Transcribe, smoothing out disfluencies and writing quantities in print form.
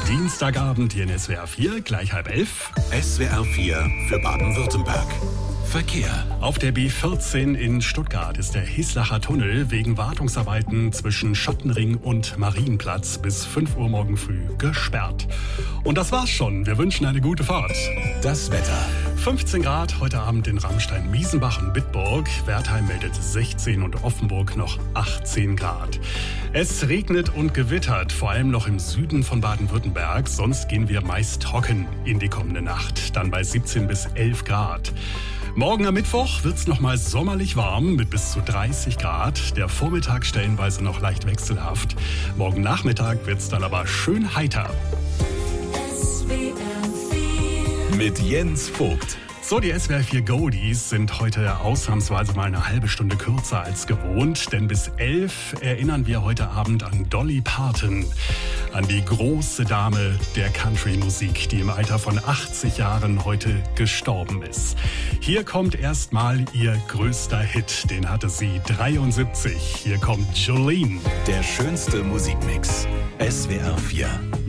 Dienstagabend hier in SWR 4, gleich 10:30. SWR 4 für Baden-Württemberg. Verkehr. Auf der B14 in Stuttgart ist der Hislacher Tunnel wegen Wartungsarbeiten zwischen Schottenring und Marienplatz bis 5 Uhr morgen früh gesperrt. Und das war's schon. Wir wünschen eine gute Fahrt. Das Wetter. 15 Grad heute Abend in Ramstein, Miesenbach und Bitburg. Wertheim meldet 16 und Offenburg noch 18 Grad. Es regnet und gewittert, vor allem noch im Süden von Baden-Württemberg. Sonst gehen wir meist trocken in die kommende Nacht. Dann bei 17 bis 11 Grad. Morgen am Mittwoch wird's nochmal sommerlich warm mit bis zu 30 Grad. Der Vormittag stellenweise noch leicht wechselhaft. Morgen Nachmittag wird's dann aber schön heiter. Mit Jens Vogt. So, die SWR 4 Goldies sind heute ausnahmsweise mal eine halbe Stunde kürzer als gewohnt, denn bis 11 erinnern wir heute Abend an Dolly Parton, an die große Dame der Country-Musik, die im Alter von 80 Jahren heute gestorben ist. Hier kommt erstmal ihr größter Hit, den hatte sie 73. Hier kommt Jolene. Der schönste Musikmix. SWR 4.